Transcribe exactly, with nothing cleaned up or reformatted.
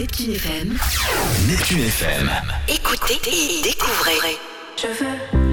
Neptune F M. Neptune F M. Écoutez et découvrez. Je veux